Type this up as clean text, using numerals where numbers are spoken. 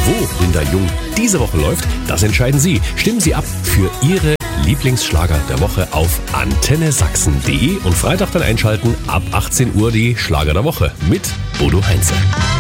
Wo Linda Jung diese Woche läuft, das entscheiden Sie. Stimmen Sie ab für Ihre Lieblingsschlager der Woche auf antennesachsen.de und Freitag dann einschalten ab 18 Uhr die Schlager der Woche mit Bodo Heinze.